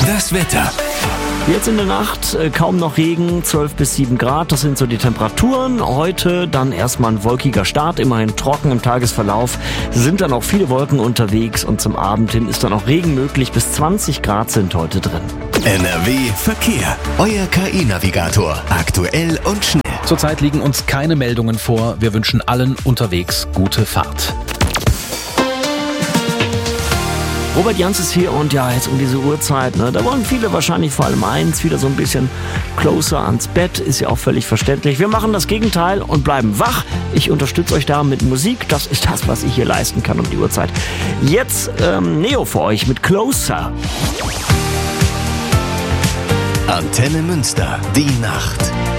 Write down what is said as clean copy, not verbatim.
Das Wetter. Jetzt in der Nacht kaum noch Regen, 12 bis 7 Grad, das sind so die Temperaturen. Heute dann erstmal ein wolkiger Start, immerhin trocken im Tagesverlauf. Sind dann auch viele Wolken unterwegs und zum Abend hin ist dann auch Regen möglich, bis 20 Grad sind heute drin. NRW Verkehr. Euer KI-Navigator. Aktuell und schnell. Zurzeit liegen uns keine Meldungen vor. Wir wünschen allen unterwegs gute Fahrt. Robert Jans ist hier und ja, jetzt um diese Uhrzeit, da wollen viele wahrscheinlich vor allem eins, wieder so ein bisschen closer ans Bett, ist ja auch völlig verständlich. Wir machen das Gegenteil und bleiben wach. Ich unterstütze euch da mit Musik, das ist das, was ich hier leisten kann um die Uhrzeit. Jetzt Neo für euch mit Closer. Antenne Münster, die Nacht.